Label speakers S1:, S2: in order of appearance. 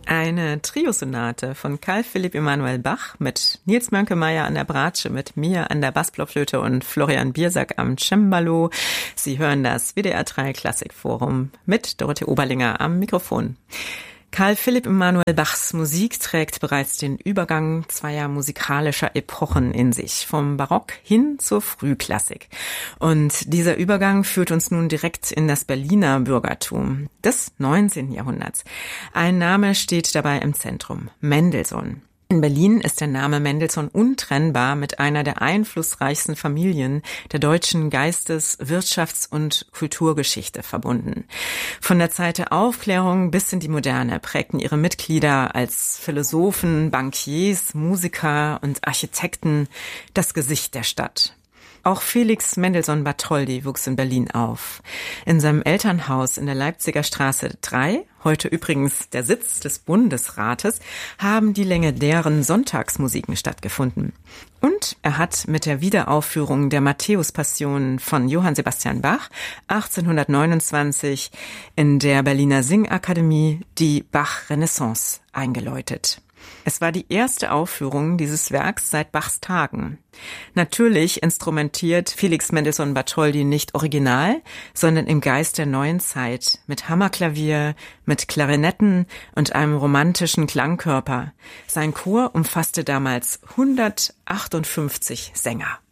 S1: Eine Triosonate von Carl Philipp Emanuel Bach mit Nils Mönkemeyer an der Bratsche, mit mir an der Bassblockflöte und Florian Biersack am Cembalo. Sie hören das WDR 3 Klassikforum mit Dorothee Oberlinger am Mikrofon. Carl Philipp Emanuel Bachs Musik trägt bereits den Übergang zweier musikalischer Epochen in sich, vom Barock hin zur Frühklassik. Und dieser Übergang führt uns nun direkt in das Berliner Bürgertum des 19. Jahrhunderts. Ein Name steht dabei im Zentrum: Mendelssohn. In Berlin ist der Name Mendelssohn untrennbar mit einer der einflussreichsten Familien der deutschen Geistes-, Wirtschafts- und Kulturgeschichte verbunden. Von der Zeit der Aufklärung bis in die Moderne prägten ihre Mitglieder als Philosophen, Bankiers, Musiker und Architekten das Gesicht der Stadt. Auch Felix Mendelssohn Bartholdy wuchs in Berlin auf. In seinem Elternhaus in der Leipziger Straße 3, heute übrigens der Sitz des Bundesrates, haben die legendären Sonntagsmusiken stattgefunden. Und er hat mit der Wiederaufführung der Matthäus-Passion von Johann Sebastian Bach 1829 in der Berliner Singakademie die Bach-Renaissance eingeläutet. Es war die erste Aufführung dieses Werks seit Bachs Tagen. Natürlich instrumentiert Felix Mendelssohn Bartholdy nicht original, sondern im Geist der neuen Zeit, mit Hammerklavier, mit Klarinetten und einem romantischen Klangkörper. Sein Chor umfasste damals 158 Sänger.